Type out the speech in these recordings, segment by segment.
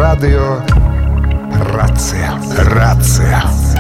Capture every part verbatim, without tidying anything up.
Радио Рація. Рація.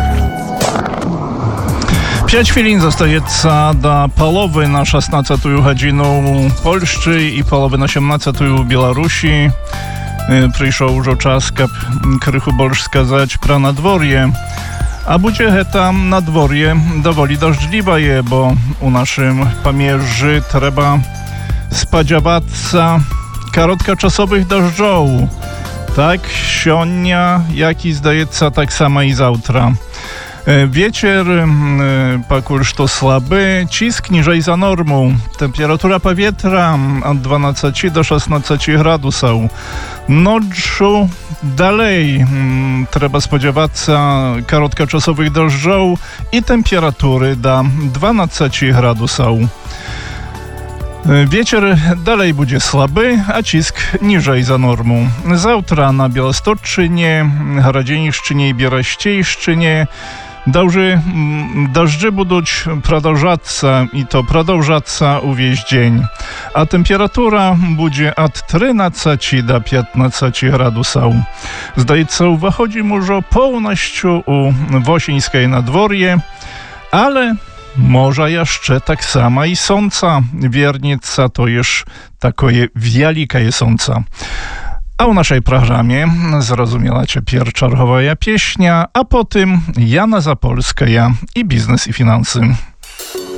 П'ять хвилин застається до полови на шістнадцяту годину в Польщі і полови на сімнадцяту в Білорусі. Прийшов уже час, каб крыху больш сказаць пра надвор'е. А будзе гэта надвор'е даволі дажджлівае, бо у нашым памежжы трэба спадзявацца кароткачасовых дажджоў. Так сёння, як і здаецца, таксама і заўтра. Wieczór pokój to słaby, cisk niżej za normą, temperatura powietrza od dwanaście do szesnastu gradusów. Noczu dalej hmm, trzeba spodziewać się krótkoczasowych deszczów i temperatury do dwanaście gradusów. Wieczór dalej będzie słaby, a cisk niżej za normą. Zawtra na Białostocczynie, Hradzieniszczynie i Bieraściejszczynie Dałży, deszczy będą продолжаться i to продолжаться увесь dzień, a temperatura będzie od trzynastu do piętnastu gradusów. Zdaється, wychodzi może pełnością u wosińskiej nadworje, ale może jeszcze tak samo i słońca. Wiernica to już takie wielkie słońce. A u naszej programie zrozumiała cię pierwsza czerwowa pieśnia, a potem Jana Zapolska i biznes i finanse.